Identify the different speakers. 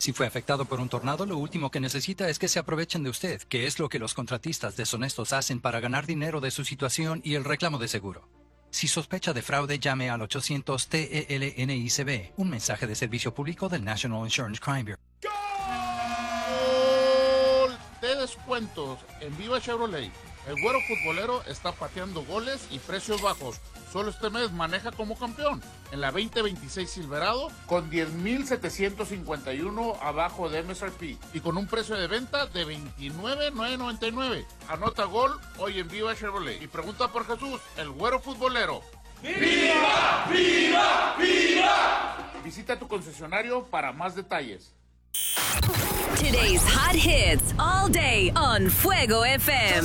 Speaker 1: Si fue afectado por un tornado, lo último que necesita es que se aprovechen de usted, que es lo que los contratistas deshonestos hacen para ganar dinero de su situación y el reclamo de seguro. Si sospecha de fraude, llame al 800-TELNICB, un mensaje de servicio público del National Insurance Crime Bureau.
Speaker 2: ¡Gol de descuentos en Viva Chevrolet! El güero futbolero está pateando goles y precios bajos. Solo este mes maneja como campeón en la 2026 Silverado con 10,751 abajo de MSRP y con un precio de venta de $29,999. Anota gol hoy en Viva Chevrolet y pregunta por Jesús, el güero futbolero.
Speaker 3: ¡Viva! ¡Viva! ¡Viva!
Speaker 2: Visita tu concesionario para más detalles.
Speaker 4: Today's hot hits all day on Fuego FM.